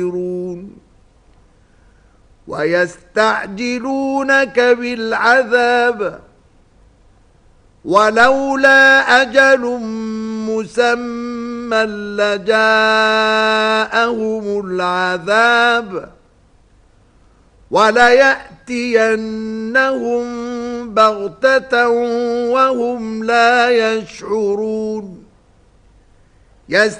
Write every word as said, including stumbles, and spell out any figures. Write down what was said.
ويستعجلونك بالعذاب ولولا أجل مسمى لجاءهم العذاب وليأتينهم بغتة وهم لا يشعرون.